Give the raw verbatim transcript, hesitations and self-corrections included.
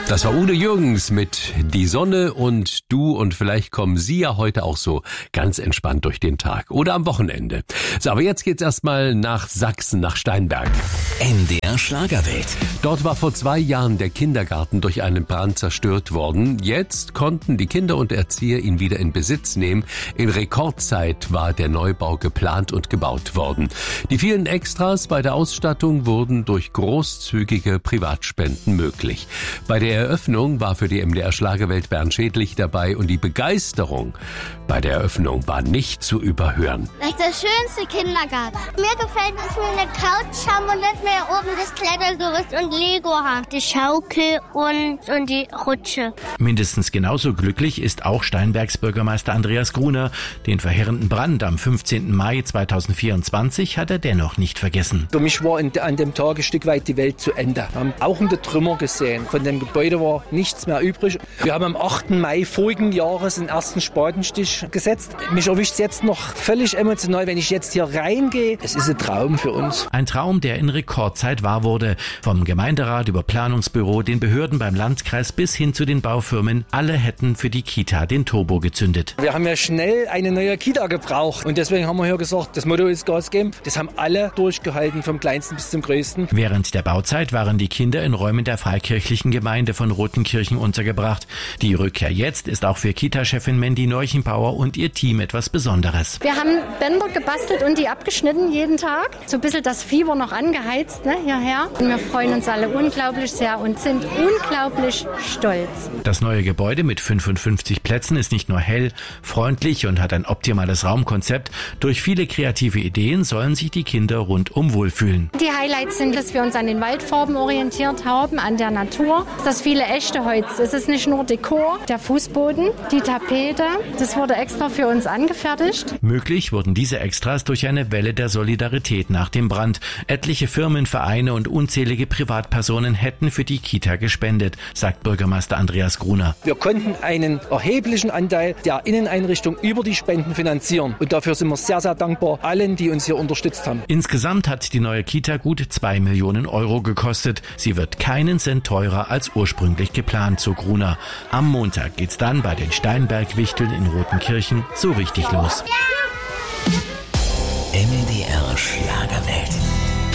Das war Udo Jürgens mit Die Sonne und du, und vielleicht kommen Sie ja heute auch so ganz entspannt durch den Tag oder am Wochenende. So, aber jetzt geht's erstmal nach Sachsen, nach Steinberg. N D R Schlagerwelt. Dort war vor zwei Jahren der Kindergarten durch einen Brand zerstört worden. Jetzt konnten die Kinder und Erzieher ihn wieder in Besitz nehmen. In Rekordzeit war der Neubau geplant und gebaut worden. Die vielen Extras bei der Ausstattung wurden durch großzügige Privatspenden möglich. Bei der Eröffnung war für die M D R Schlagerwelt Bernd Schädlich dabei und die Begeisterung bei der Eröffnung war nicht zu überhören. Das ist der schönste Kindergarten. Mir gefällt, dass wir eine Couch haben und dass wir oben das Klettergerüst und Lego haben. Die Schaukel und, und die Rutsche. Mindestens genauso glücklich ist auch Steinbergs Bürgermeister Andreas Gruner. Den verheerenden Brand am fünfzehnten Mai zweitausendvierundzwanzig hat er dennoch nicht vergessen. Für mich war an dem Tag ein Stück weit die Welt zu Ende. Wir haben auch in der Trümmer gesehen. Von dem Gebäude war nichts mehr übrig. Wir haben am achten Mai vorigen Jahres den ersten Spatenstich gesetzt. Mich erwischt es jetzt noch völlig emotional, wenn ich jetzt hier reingehe. Es ist ein Traum für uns. Ein Traum, der in Rekordzeit wahr wurde. Vom Gemeinderat über Planungsbüro, den Behörden beim Landkreis bis hin zu den Baufirmen. Alle hätten für die Kita den Turbo gezündet. Wir haben ja schnell eine neue Kita gebraucht. Und deswegen haben wir hier gesagt, das Motto ist Gas geben. Das haben alle durchgehalten, vom Kleinsten bis zum Größten. Während der Bauzeit waren die Kinder in Räumen der freikirchlichen Gemeinde von Rotenkirchen untergebracht. Die Rückkehr jetzt ist auch für Kita-Chefin Mandy Neuchenbauer und ihr Team etwas Besonderes. Wir haben Bänder gebastelt und die abgeschnitten jeden Tag. So ein bisschen das Fieber noch angeheizt, ne, hierher. Und wir freuen uns alle unglaublich sehr und sind unglaublich stolz. Das neue Gebäude mit fünfundfünfzig Plätzen ist nicht nur hell, freundlich und hat ein optimales Raumkonzept. Durch viele kreative Ideen sollen sich die Kinder rundum wohlfühlen. Die Highlights sind, dass wir uns an den Waldfarben orientiert haben, an der Natur. Das viele echte Holz. Es ist nicht nur Dekor, der Fußboden, die Tapete. Das wurde extra für uns angefertigt. Möglich wurden diese Extras durch eine Welle der Solidarität nach dem Brand. Etliche Firmen, Vereine und unzählige Privatpersonen hätten für die Kita gespendet, sagt Bürgermeister Andreas Gruner. Wir konnten einen erheblichen Anteil der Inneneinrichtung über die Spenden finanzieren. Und dafür sind wir sehr, sehr dankbar allen, die uns hier unterstützt haben. Insgesamt hat die neue Kita gut zwei Millionen Euro gekostet. Sie wird keinen Cent teurer als ursprünglich geplant, so Gruner. Am Montag geht's dann bei den Steinberg-Wichteln in Rotenkirchen so richtig los. N D R Schlagerwelt.